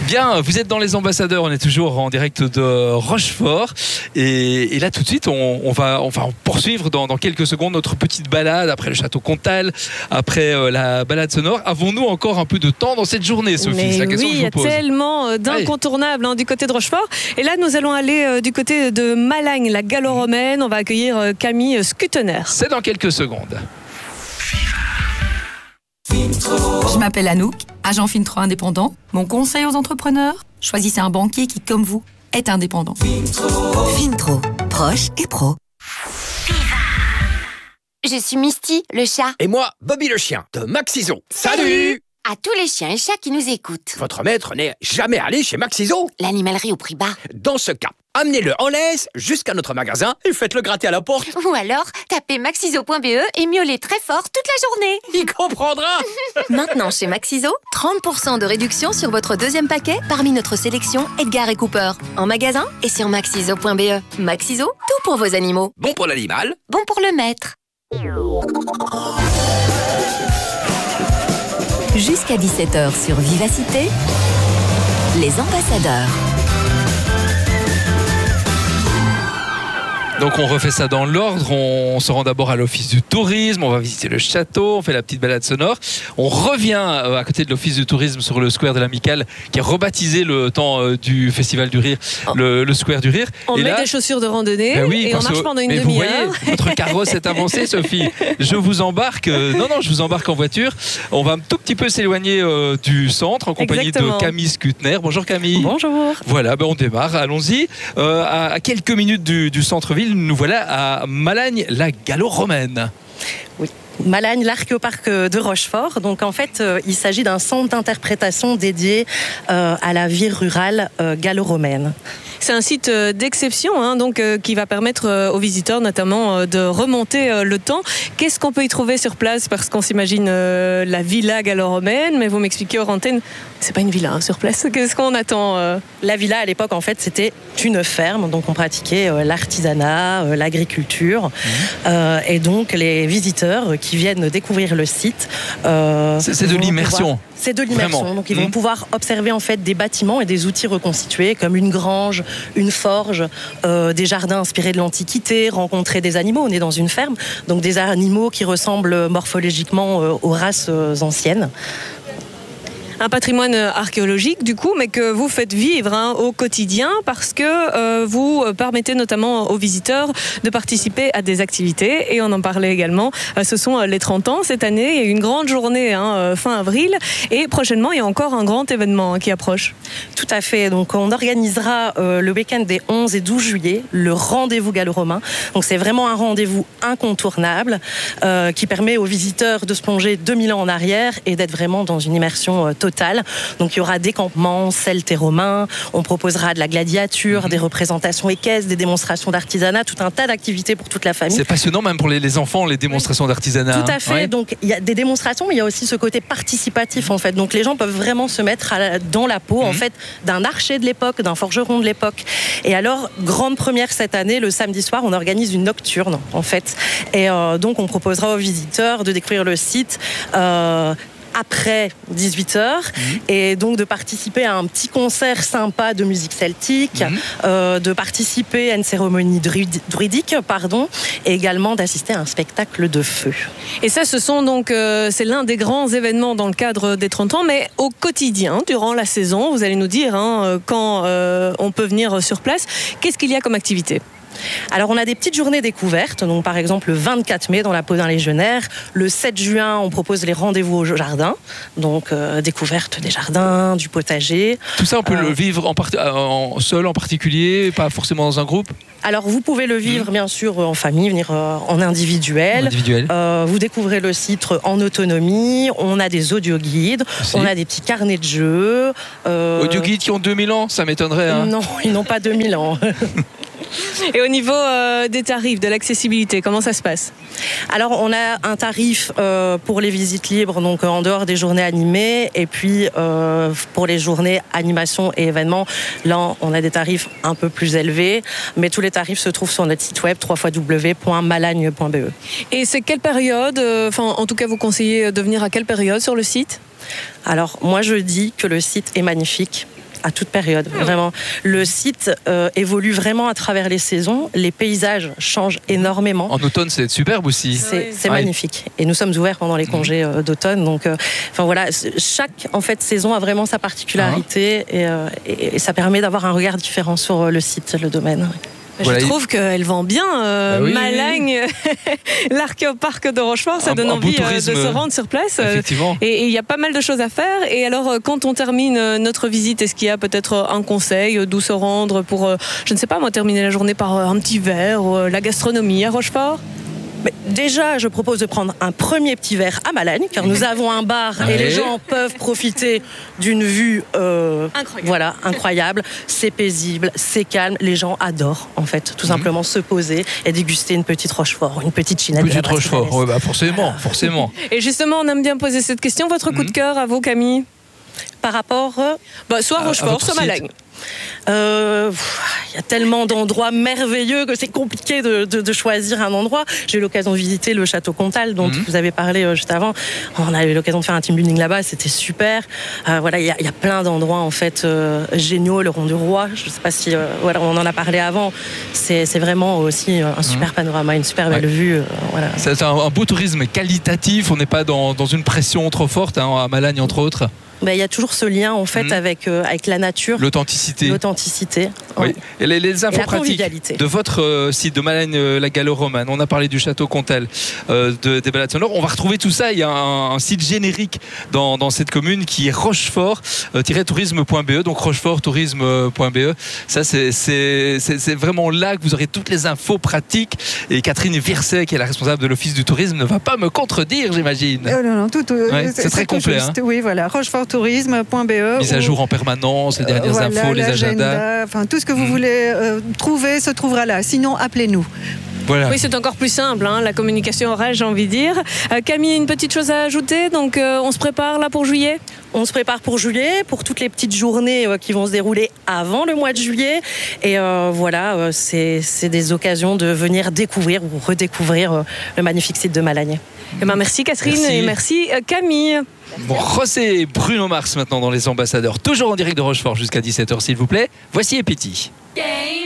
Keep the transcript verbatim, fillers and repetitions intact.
Bien, vous êtes dans les ambassadeurs, on est toujours en direct de Rochefort et, et là tout de suite on, on, va, on va poursuivre dans, dans quelques secondes notre petite balade après le château Comtal, après euh, la balade sonore. Avons-nous encore un peu de temps dans cette journée, Sophie? Mais C'est la question oui, que je vous pose. Il y a tellement d'incontournables hein, du côté de Rochefort. Et là nous allons aller euh, du côté de Malagne, la gallo-romaine. On va accueillir euh, Camille Scutener. C'est dans quelques secondes. Je m'appelle Anouk, agent Fintro indépendant. Mon conseil aux entrepreneurs, choisissez un banquier qui, comme vous, est indépendant. Fintro, proche et pro. Je suis Misty, le chat. Et moi, Bobby le chien, de Maxiso. Salut! À tous les chiens et chats qui nous écoutent. Votre maître n'est jamais allé chez Maxiso? L'animalerie au prix bas. Dans ce cas, amenez-le en laisse jusqu'à notre magasin et faites-le gratter à la porte. Ou alors, tapez maxiso point b e et miaulez très fort toute la journée. Il comprendra. Maintenant chez Maxiso, trente pour cent de réduction sur votre deuxième paquet parmi notre sélection Edgar et Cooper. En magasin et sur maxiso point b e. Maxiso, tout pour vos animaux. Bon pour l'animal. Bon pour le maître. Jusqu'à dix-sept heures sur Vivacité, les ambassadeurs. Donc on refait ça dans l'ordre, on se rend d'abord à l'office du tourisme, on va visiter le château, on fait la petite balade sonore, on revient à côté de l'office du tourisme sur le square de l'Amicale qui est rebaptisé le temps du Festival du Rire, le, le square du Rire. On et met là, des chaussures de randonnée ben oui, et on marche que, pendant une mais vous voyez, demi-heure. votre carrosse est avancé, Sophie. Je vous embarque, euh, non non, je vous embarque en voiture. On va un tout petit peu s'éloigner euh, du centre en compagnie Exactement. de Camille Scutener. Bonjour Camille. Bonjour. Voilà, ben on démarre, allons-y. Euh, à, à quelques minutes du, du centre-ville, nous voilà à Malagne, la gallo-romaine. Oui. Malagne, l'archéoparc de Rochefort. Donc en fait, euh, il s'agit d'un centre d'interprétation dédié euh, à la vie rurale euh, gallo-romaine. C'est un site d'exception hein, donc, euh, qui va permettre euh, aux visiteurs notamment euh, de remonter euh, le temps. Qu'est-ce qu'on peut y trouver sur place? Parce qu'on s'imagine euh, la villa gallo-romaine, mais vous m'expliquez hors antenne, c'est pas une villa hein, sur place. Qu'est-ce qu'on attend euh... La villa à l'époque en fait c'était une ferme, donc on pratiquait euh, l'artisanat, euh, l'agriculture, mmh. euh, et donc les visiteurs qui viennent découvrir le site. Euh, c'est, c'est de l'immersion. Pouvoir... C'est de l'immersion. Vraiment. Donc ils vont mmh. pouvoir observer en fait des bâtiments et des outils reconstitués comme une grange, une forge, euh, des jardins inspirés de l'Antiquité, rencontrer des animaux. On est dans une ferme, donc des animaux qui ressemblent morphologiquement euh, aux races euh, anciennes. Un patrimoine archéologique du coup, mais que vous faites vivre hein, au quotidien parce que euh, vous permettez notamment aux visiteurs de participer à des activités et on en parlait également, euh, ce sont les trente ans cette année, il y a une grande journée hein, fin avril et prochainement il y a encore un grand événement hein, qui approche. Tout à fait, donc on organisera euh, le week-end des onze et douze juillet le rendez-vous gallo-romain, donc c'est vraiment un rendez-vous incontournable euh, qui permet aux visiteurs de se plonger deux mille ans en arrière et d'être vraiment dans une immersion euh, totale. Donc il y aura des campements celtes et romains, on proposera de la gladiature, mmh. des représentations équestres, des démonstrations d'artisanat, tout un tas d'activités pour toute la famille. C'est passionnant même pour les, les enfants, les démonstrations oui. d'artisanat. Tout à fait, ouais. Donc il y a des démonstrations, mais il y a aussi ce côté participatif en fait. Donc les gens peuvent vraiment se mettre à, dans la peau mmh. en fait d'un archer de l'époque, d'un forgeron de l'époque. Et alors, grande première cette année, le samedi soir, on organise une nocturne en fait. Et euh, donc on proposera aux visiteurs de découvrir le site euh, après dix-huit heures mmh. et donc de participer à un petit concert sympa de musique celtique, mmh. euh, de participer à une cérémonie druidique, pardon, et également d'assister à un spectacle de feu. Et ça, ce sont donc, euh, c'est l'un des grands événements dans le cadre des trente ans, mais au quotidien, durant la saison, vous allez nous dire hein, quand euh, on peut venir sur place, qu'est-ce qu'il y a comme activité ? Alors on a des petites journées découvertes, donc par exemple le vingt-quatre mai dans la Podin-Légionnaire, le sept juin on propose les rendez-vous au jardin, donc euh, découverte des jardins, du potager. Tout ça on peut euh, le vivre en, part- en seul en particulier, pas forcément dans un groupe? Alors vous pouvez le vivre mmh. bien sûr en famille, venir euh, en individuel. individuel. Euh, vous découvrez le site en autonomie, on a des audio-guides, Aussi. on a des petits carnets de jeux. Euh... Audio-guides qui ont deux mille ans, ça m'étonnerait. Hein. Non, ils n'ont pas deux mille ans. Et au niveau euh, des tarifs, de l'accessibilité, comment ça se passe? Alors on a un tarif euh, pour les visites libres, donc en dehors des journées animées, et puis euh, pour les journées animation et événements, là on a des tarifs un peu plus élevés, mais tous les tarifs se trouvent sur notre site web w w w point malagne point b e. Et c'est quelle période, enfin euh, en tout cas vous conseillez de venir à quelle période sur le site? Alors moi je dis que le site est magnifique à toute période. Vraiment, le site euh, évolue vraiment à travers les saisons. Les paysages changent énormément. En automne, c'est superbe aussi. C'est c'est Ouais. magnifique. Et nous sommes ouverts pendant les congés euh, d'automne. Donc, euh, enfin voilà, c- chaque en fait saison a vraiment sa particularité et, euh, et, et ça permet d'avoir un regard différent sur euh, le site, le domaine. Voilà, Je il- trouve qu'elle vend bien. euh, Bah oui, Malagne, l'archéoparc de Rochefort, ça Un- donne un beau envie euh, de tourisme, se rendre sur place. euh, Effectivement. Et il y a pas mal de choses à faire. Et alors, euh, quand on termine euh, notre visite, est-ce qu'il y a peut-être euh, un conseil euh, d'où se rendre pour, euh, je ne sais pas, moi, terminer la journée par euh, un petit verre, ou, euh, la gastronomie à Rochefort? Mais déjà, je propose de prendre un premier petit verre à Malagne, car nous avons un bar Ouais. et les gens peuvent profiter d'une vue euh, Incroyable. voilà, incroyable. C'est paisible, c'est calme. Les gens adorent, en fait, tout simplement se poser et déguster une petite Rochefort, une petite chinette. de la Petite Rochefort, brasserie ouais, bah forcément, forcément. Et justement, on aime bien poser cette question. Votre coup Mhm. de cœur à vous, Camille? Par rapport euh, Bah, soit À- à Rochefort, votre soit site. Malagne. Euh, pff, il y a tellement d'endroits merveilleux que c'est compliqué de, de- de choisir un endroit. J'ai eu l'occasion de visiter le château Comtal dont Mhm. vous avez parlé euh, juste avant. On a eu l'occasion de faire un team building là-bas, c'était super. Euh, voilà, il y, a- il y a plein d'endroits en fait euh, géniaux. Le Rond du Roi, je ne sais pas si euh, voilà, on en a parlé avant. C'est c'est vraiment aussi euh, un super panorama, une super belle Ouais. vue. euh, voilà. C'est un, un beau tourisme qualitatif, on n'est pas dans, dans une pression trop forte, hein, à Malagne entre autres. Ben, il y a toujours ce lien en fait Mhm. avec euh, avec la nature, L'authenticité. l'authenticité. Oui. Et les, les infos la pratiques convivialité. de votre euh, site de Malagne, euh, la Gallo-Romane. On a parlé du château Comtal, euh, de, des balades sonores. On va retrouver tout ça. Il y a un, un site générique dans, dans cette commune qui est rochefort-tourisme point b e. Donc rochefort-tourisme point b e. Ça, c'est c'est- c'est- c'est vraiment là que vous aurez toutes les infos pratiques. Et Catherine Virset, qui est la responsable de l'Office du tourisme, ne va pas me contredire, j'imagine. Euh, non, non, tout, tout, Ouais, c'est très tout complet, juste. Oui, voilà, rochefort-tourisme point b e. Mise à où- jour en permanence, les dernières Voilà, infos, les l'agenda, agendas. Enfin, tout ce que vous Mhm. voulez euh, trouver se trouvera là. Sinon, appelez-nous. Voilà. Oui, c'est encore plus simple, hein, la communication orale, j'ai envie de dire. Euh, Camille, une petite chose à ajouter. Donc, euh, on se prépare là pour juillet? On se prépare pour juillet, pour toutes les petites journées euh, qui vont se dérouler avant le mois de juillet. Et euh, voilà, euh, c'est c'est des occasions de venir découvrir ou redécouvrir euh, le magnifique site de Malagne. Eh ben, merci Catherine Merci. et merci euh, Camille. Bon, José et Bruno Mars maintenant dans Les Ambassadeurs, toujours en direct de Rochefort jusqu'à dix-sept heures s'il vous plaît. Voici Epiti.